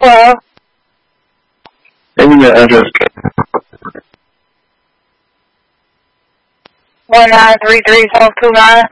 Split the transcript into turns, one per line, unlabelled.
Hello?
Give me your address.
1933 South 29.